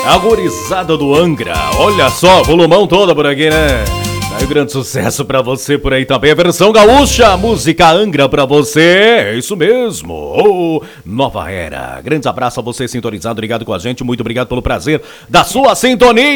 A gurizada do Angra. Olha só, volumão todo por aqui, né? Tá aí um grande sucesso pra você por aí também. A versão gaúcha, música Angra pra você. É isso mesmo. Oh, nova era. Grande abraço a você sintonizado, ligado com a gente. Muito obrigado pelo prazer da sua sintonia.